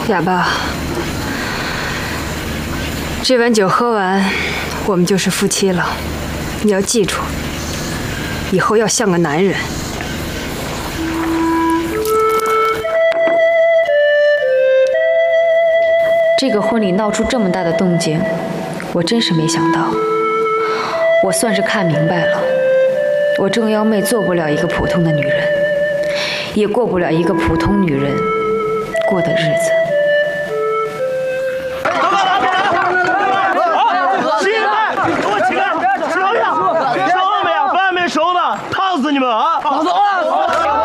哑巴，这碗酒喝完，我们就是夫妻了。你要记住，以后要像个男人。 这个婚礼闹出这么大的动静，我真是没想到。我算是看明白了，我郑幺妹做不了一个普通的女人，也过不了一个普通女人过的日子。 新人们，给我起来！收呀！收了没有？饭没熟呢，烫死你们啊！老子饿死了！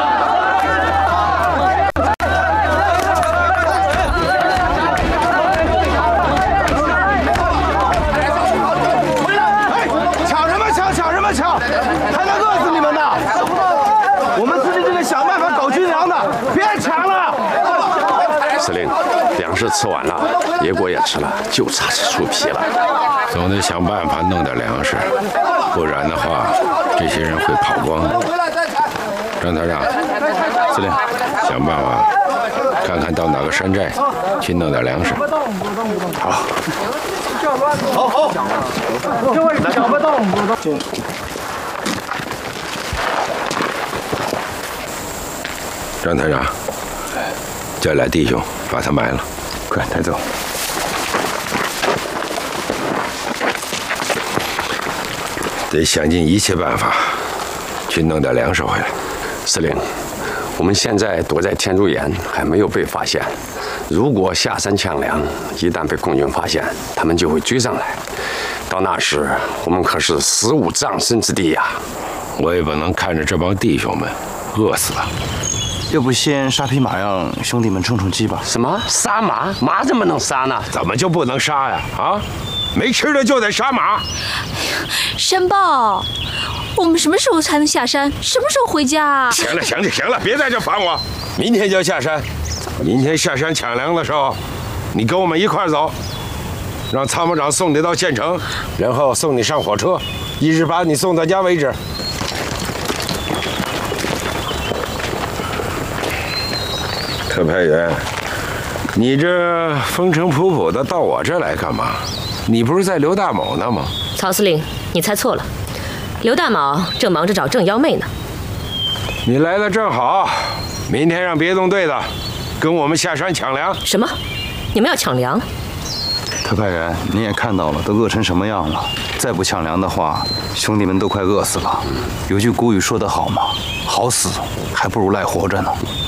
司令，粮食吃完了，野果也吃了，就差吃树皮了。 总得想办法弄点粮食，不然的话，这些人会跑光的。张团长，司令，想办法看看到哪个山寨去弄点粮食。好，好， 想不到， 张团长。 叫来弟兄，把他埋了，快抬走。得想尽一切办法去弄点粮食回来。 司令，我们现在躲在天竺岩，还没有被发现。如果下山抢粮，一旦被共军发现，他们就会追上来。到那时，我们可是死无葬身之地呀！ 我也不能看着这帮弟兄们饿死了。 要不先杀匹马，让兄弟们充充饥吧？ 什么杀马？马怎么能杀呢？ 怎么就不能杀呀？啊，没吃的就得杀马。 山豹，我们什么时候才能下山？什么时候回家？ 行了，别在这烦我。明天就下山，明天下山抢粮的时候，你跟我们一块儿走，让参谋长送你到县城，然后送你上火车，一直把你送到家为止。 特派员，你这风尘仆仆的到我这来干嘛？你不是在刘大某那吗？ 曹司令，你猜错了，刘大某正忙着找郑幺妹呢。 你来的正好，明天让别动队的跟我们下山抢粮。 什么？你们要抢粮？ 特派员，您也看到了，都饿成什么样了？再不抢粮的话，兄弟们都快饿死了。有句古语说得好嘛，好死还不如赖活着呢。